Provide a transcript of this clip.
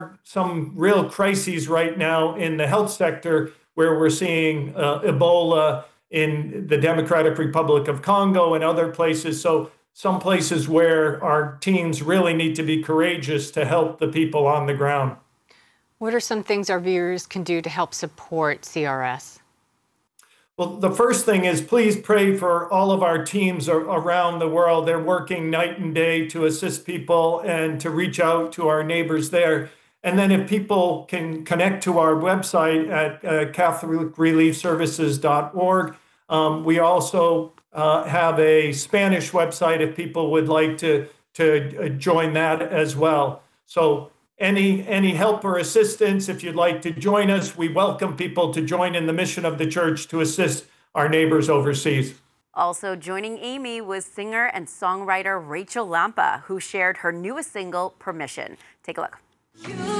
some real crises right now in the health sector where we're seeing Ebola in the Democratic Republic of Congo and other places. So some places where our teams really need to be courageous to help the people on the ground. What are some things our viewers can do to help support CRS? Well, the first thing is please pray for all of our teams around the world. They're working night and day to assist people and to reach out to our neighbors there. And then if people can connect to our website at catholicreliefservices.org. We also have a Spanish website if people would like to join that as well. So any help or assistance, if you'd like to join us, we welcome people to join in the mission of the church to assist our neighbors overseas. Also joining Amy was singer and songwriter Rachel Lampa, who shared her newest single, Permission. Take a look.